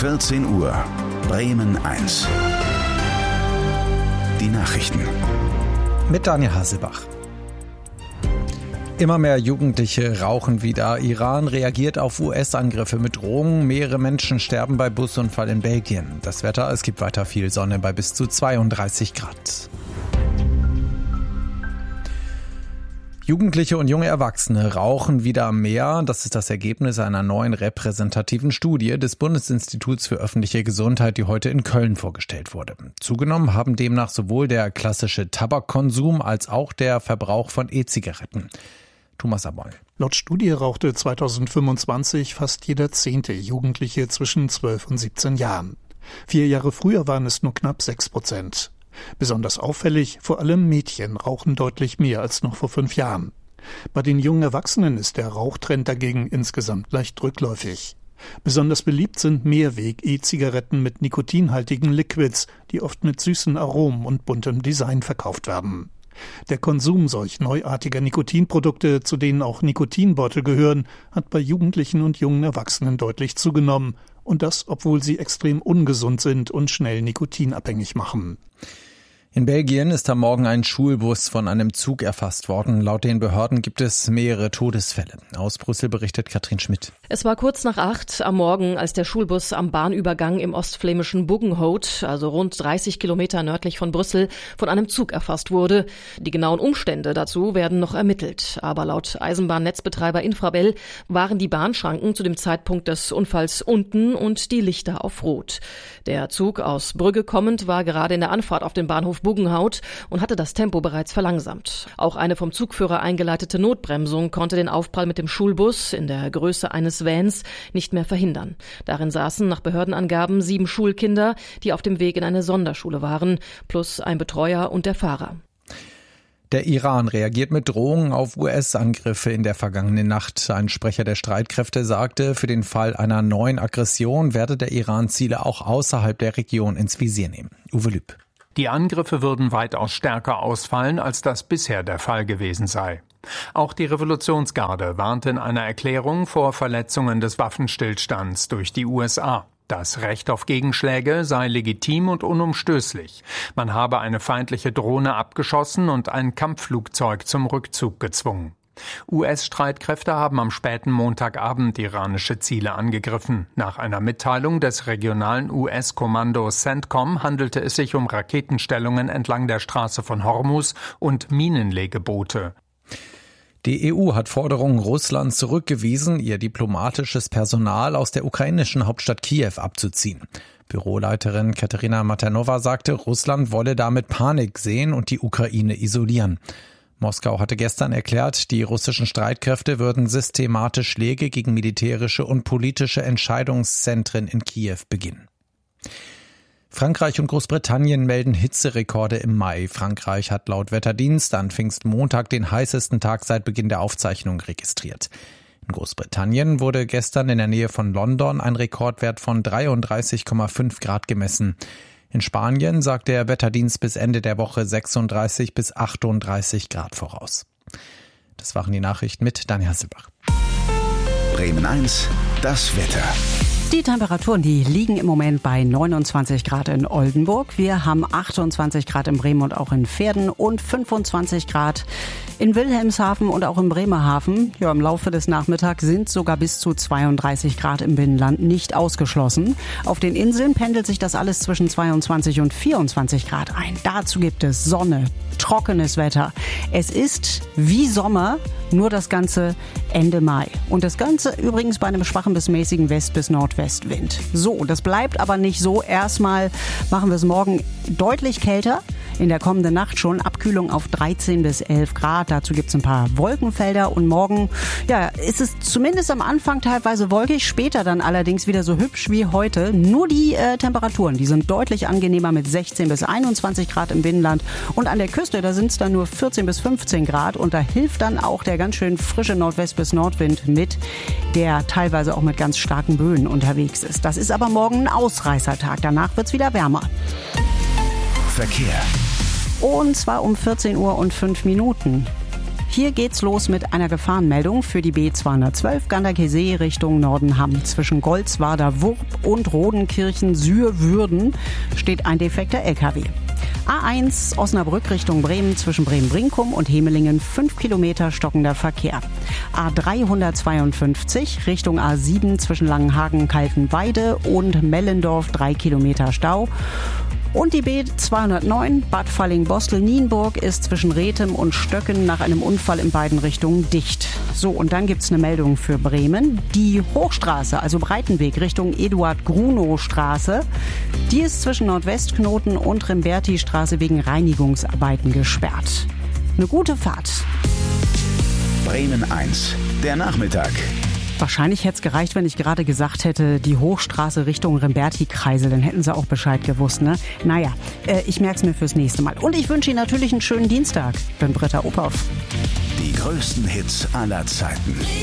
14 Uhr, Bremen 1. Die Nachrichten. Mit Daniel Hasselbach. Immer mehr Jugendliche rauchen wieder. Iran reagiert auf US-Angriffe mit Drohungen. Mehrere Menschen sterben bei Busunfall in Belgien. Das Wetter, es gibt weiter viel Sonne bei bis zu 32 Grad. Jugendliche und junge Erwachsene rauchen wieder mehr. Das ist das Ergebnis einer neuen repräsentativen Studie des Bundesinstituts für öffentliche Gesundheit, die heute in Köln vorgestellt wurde. Zugenommen haben demnach sowohl der klassische Tabakkonsum als auch der Verbrauch von E-Zigaretten. Thomas Aboll. Laut Studie rauchte 2025 fast jeder 10. Jugendliche zwischen 12 und 17 Jahren. 4 Jahre früher waren es nur knapp 6%. Besonders auffällig, vor allem Mädchen rauchen deutlich mehr als noch vor 5 Jahren. Bei den jungen Erwachsenen ist der Rauchtrend dagegen insgesamt leicht rückläufig. Besonders beliebt sind Mehrweg-E-Zigaretten mit nikotinhaltigen Liquids, die oft mit süßen Aromen und buntem Design verkauft werden. Der Konsum solch neuartiger Nikotinprodukte, zu denen auch Nikotinbeutel gehören, hat bei Jugendlichen und jungen Erwachsenen deutlich zugenommen. Und das, obwohl sie extrem ungesund sind und schnell nikotinabhängig machen. In Belgien ist am Morgen ein Schulbus von einem Zug erfasst worden. Laut den Behörden gibt es mehrere Todesfälle. Aus Brüssel berichtet Katrin Schmidt. Es war kurz nach 8 am Morgen, als der Schulbus am Bahnübergang im ostflämischen Buggenhout, also rund 30 Kilometer nördlich von Brüssel, von einem Zug erfasst wurde. Die genauen Umstände dazu werden noch ermittelt. Aber laut Eisenbahnnetzbetreiber Infrabel waren die Bahnschranken zu dem Zeitpunkt des Unfalls unten und die Lichter auf Rot. Der Zug aus Brügge kommend war gerade in der Anfahrt auf den Bahnhof Buggenhout und hatte das Tempo bereits verlangsamt. Auch eine vom Zugführer eingeleitete Notbremsung konnte den Aufprall mit dem Schulbus in der Größe eines Vans nicht mehr verhindern. Darin saßen nach Behördenangaben 7 Schulkinder, die auf dem Weg in eine Sonderschule waren, plus ein Betreuer und der Fahrer. Der Iran reagiert mit Drohungen auf US-Angriffe in der vergangenen Nacht. Ein Sprecher der Streitkräfte sagte, für den Fall einer neuen Aggression werde der Iran Ziele auch außerhalb der Region ins Visier nehmen. Uwe Lüb. Die Angriffe würden weitaus stärker ausfallen, als das bisher der Fall gewesen sei. Auch die Revolutionsgarde warnte in einer Erklärung vor Verletzungen des Waffenstillstands durch die USA. Das Recht auf Gegenschläge sei legitim und unumstößlich. Man habe eine feindliche Drohne abgeschossen und ein Kampfflugzeug zum Rückzug gezwungen. US-Streitkräfte haben am späten Montagabend iranische Ziele angegriffen. Nach einer Mitteilung des regionalen US-Kommandos CENTCOM handelte es sich um Raketenstellungen entlang der Straße von Hormuz und Minenlegeboote. Die EU hat Forderungen Russlands zurückgewiesen, ihr diplomatisches Personal aus der ukrainischen Hauptstadt Kiew abzuziehen. Büroleiterin Katerina Matanova sagte, Russland wolle damit Panik sehen und die Ukraine isolieren. Moskau hatte gestern erklärt, die russischen Streitkräfte würden systematisch Schläge gegen militärische und politische Entscheidungszentren in Kiew beginnen. Frankreich und Großbritannien melden Hitzerekorde im Mai. Frankreich hat laut Wetterdienst an Pfingstmontag den heißesten Tag seit Beginn der Aufzeichnung registriert. In Großbritannien wurde gestern in der Nähe von London ein Rekordwert von 33,5 Grad gemessen. In Spanien sagt der Wetterdienst bis Ende der Woche 36 bis 38 Grad voraus. Das waren die Nachrichten mit Daniel Hasselbach. Bremen 1, das Wetter. Die Temperaturen, die liegen im Moment bei 29 Grad in Oldenburg. Wir haben 28 Grad in Bremen und auch in Verden und 25 Grad in Wilhelmshaven und auch in Bremerhaven. Ja, im Laufe des Nachmittags sind sogar bis zu 32 Grad im Binnenland nicht ausgeschlossen. Auf den Inseln pendelt sich das alles zwischen 22 und 24 Grad ein. Dazu gibt es Sonne, trockenes Wetter. Es ist wie Sommer, nur das Ganze Ende Mai. Und das Ganze übrigens bei einem schwachen bis mäßigen West- bis Nordwestwind. So, das bleibt aber nicht so. Erstmal machen wir es morgen deutlich kälter. In der kommenden Nacht schon Abkühlung auf 13 bis 11 Grad. Dazu gibt es ein paar Wolkenfelder. Und morgen ist es zumindest am Anfang teilweise wolkig. Später dann allerdings wieder so hübsch wie heute. Nur die Temperaturen, die sind deutlich angenehmer mit 16 bis 21 Grad im Binnenland. Und an der Küste, da sind es dann nur 14 bis 15 Grad. Und da hilft dann auch der ganz schön frische Nordwest- bis Nordwind mit, der teilweise auch mit ganz starken Böen unterwegs ist. Das ist aber morgen ein Ausreißertag. Danach wird es wieder wärmer. Verkehr. Und zwar um 14 Uhr und 5 Minuten. Hier geht's los mit einer Gefahrenmeldung für die B212 Ganderkesee Richtung Nordenham. Zwischen Golzwarder-Wurp und Rodenkirchen-Sürwürden steht ein defekter LKW. A1 Osnabrück Richtung Bremen zwischen Bremen-Brinkum und Hemelingen 5 Kilometer stockender Verkehr. A352 Richtung A7 zwischen Langenhagen-Kaltenweide und Mellendorf 3 Kilometer Stau. Und die B209 Bad Falling-Bostel-Nienburg ist zwischen Rethem und Stöcken nach einem Unfall in beiden Richtungen dicht. So, und dann gibt's eine Meldung für Bremen. Die Hochstraße, also Breitenweg Richtung Eduard-Grunow-Straße, die ist zwischen Nordwestknoten und Remberti-Straße wegen Reinigungsarbeiten gesperrt. Eine gute Fahrt. Bremen 1, der Nachmittag. Wahrscheinlich hätte es gereicht, wenn ich gerade gesagt hätte, die Hochstraße Richtung Remberti-Kreisel. Dann hätten sie auch Bescheid gewusst, ne? Naja, ich merke es mir fürs nächste Mal. Und ich wünsche Ihnen natürlich einen schönen Dienstag. Ich bin Britta Ophoff. Die größten Hits aller Zeiten.